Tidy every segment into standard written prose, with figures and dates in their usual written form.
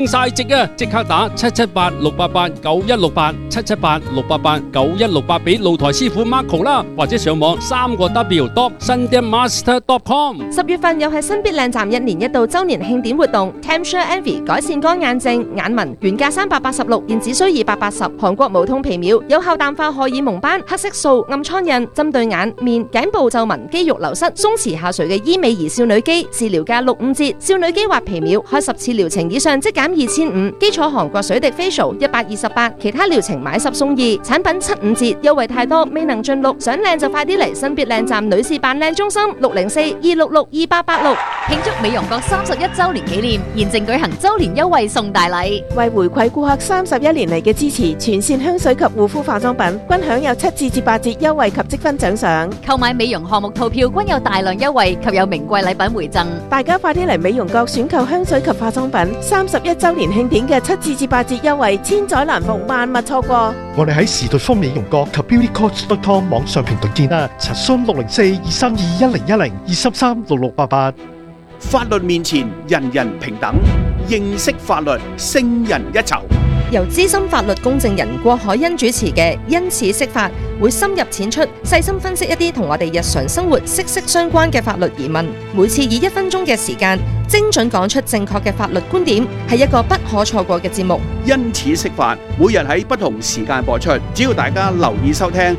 晒值啊！即刻打778-688-9168 778-688-9168俾露台師傅 Marco 啦，或者上網3w.sundammaster.com。 10月份又係新必靚站1年1度周年慶典活動 Tempsure Envy 改善乾眼症眼紋原價386，現只需280。韓國無痛皮秒有效淡化荷爾蒙斑、黑色素、暗瘡印，針對眼、面、頸部皺紋、肌肉流失、鬆弛下垂嘅醫美兒少女肌，治療價6-5折。少女肌畫皮秒開10次療程以上即減2500，基礎韓國水滴 facial 128，其他療程買10送2，產品7-5折，優惠太多未能盡錄，想靚就快啲嚟新必靚站女士扮靚中心604-266-2886， 慶祝美容閣31周年紀念，現正舉行周年優惠送大禮， 為回饋顧客31年嚟嘅支持，全線香水及護膚化妝品均享有7至8折優惠及積分獎賞， 購買美容項目套票均有大量優惠及有名貴禮品回贈， 大家快啲嚟美容閣選購香水及化妝品31周年慶典嘅7至8折優惠，千載難逢，萬勿錯過。 我哋喺時代豐美容閣及 beautycoach.com 網上平台見啦，查詢604-232-1010 233-6688。 法律面前人人平等，認識法律勝人一籌。 由資深法律公證人郭海欣主持嘅因此釋法，會深入淺出，細心分析一啲同我哋日常生活息息相關嘅法律疑問，每次以1分鐘嘅時間，精準講出正確嘅法律觀點，係一個不可錯過嘅節目。 因此釋法，每日喺不同時間播出，只要大家留意收聽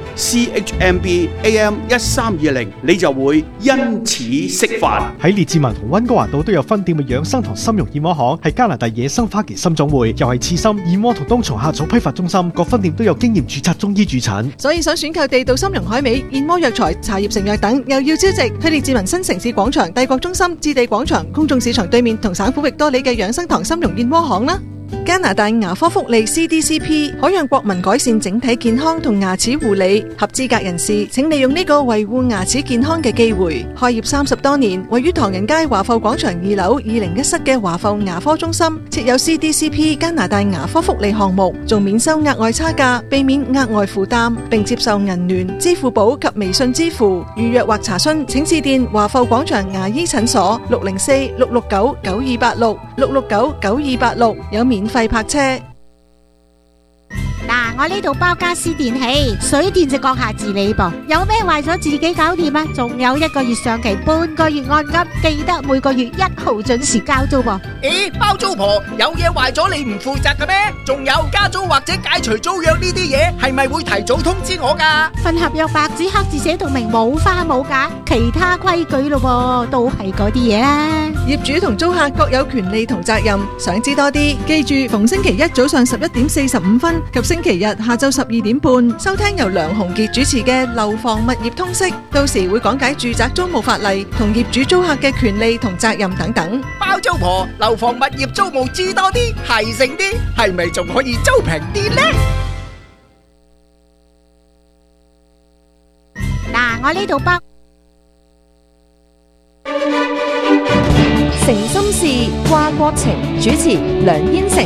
CHMB AM 1320，你就會因此釋法。 喺列治文同溫哥華島都有分店嘅養生堂參茸燕窩行，係加拿大野生花旗參總會，又係刺參、燕窩同冬蟲夏草批發中心，各分店都有經驗註冊中醫駐診。 所以想選購地道參茸海味、燕窩藥材、茶葉成藥等，又要招值，去列治文新城市廣場、帝國中心、置地廣場、公眾市場對面同省府域多里嘅養生堂參茸燕窩行啦。加拿大牙科福利 CDCP 可讓國民改善整體健康同牙齒護理，合資格人士請利用呢個維護牙齒健康嘅機會。開業30多年，位於唐人街華埠廣場2樓201室嘅華埠牙科中心，設有 CDCP 加拿大牙科福利項目，仲免收額外差價，避免額外負擔，並接受銀聯、支付寶及微信支付。預約或查詢請致電華埠廣場牙醫診所604-669-9286 669-9286，有免費泊車。 我呢度包家私電器，水電就閣下自理噃，有咩壞咗自己搞掂啊！仲有1個月上期，半個月按金，記得每個月1號準時交租噃。 咦，包租婆，有嘢壞咗你唔負責嘅咩？仲有加租或者解除租約呢啲嘢，係咪會提早通知我噶？ 份合約白紙黑字寫到明，冇花冇假，其他規矩咯，都係嗰啲嘢啦。 業主同租客各有權利同責任，想知多啲，記住逢星期一早上11點45分及星期日下晝12點半收聽由梁鴻傑主持嘅樓房物業通識，到時會講解住宅租務法例同業主租客嘅權利同責任等等。 包租婆，樓房物業租務知多啲，係剩啲，係咪仲可以租平啲呢？ 我呢度包誠心事掛國情，主持梁燕成。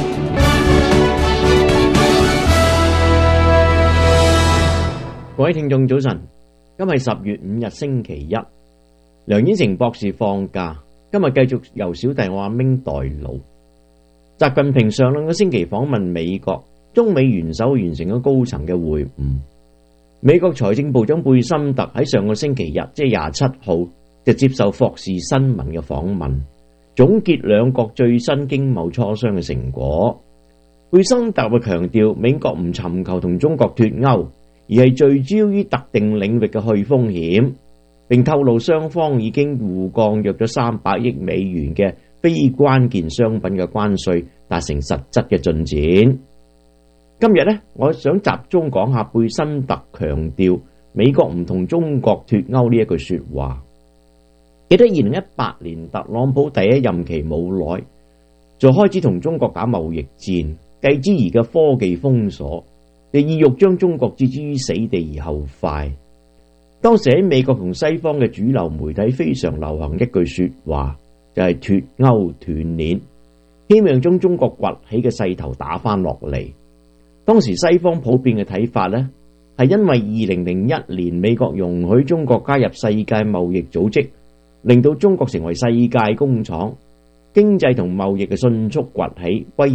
各位聽眾早晨，今日係10月5日星期一，梁燕成博士放假，今日繼續由小弟我阿明代勞。習近平上兩個星期訪問美國，中美元首完成咗高層嘅會晤。美國財政部長貝森特喺上個星期日，即係27號，就接受霍士新聞嘅訪問，總結兩國最新經貿磋商嘅成果。貝森特會強調，美國唔尋求同中國脫鈎，而係聚焦於特定領域嘅去風險，並透露雙方已經互降約咗300億美元嘅非關鍵商品嘅關稅，達成實質嘅進展。今日呢，我想集中講下貝森特強調美國唔同中國脫鈎呢一句說話。記得2018年特朗普第一任期冇耐，就開始同中國打貿易戰，繼之而嘅科技封鎖，就意欲將中國置之於死地而後快。當時喺美國同西方嘅主流媒體非常流行一句說話，就係脫鈎斷鏈，希望將中國崛起嘅勢頭打翻落嚟。當時西方普遍嘅睇法呢，係因為2001年美國容許中國加入世界貿易組織，令到中國成為世界工廠， 經濟同貿易嘅迅速崛起，威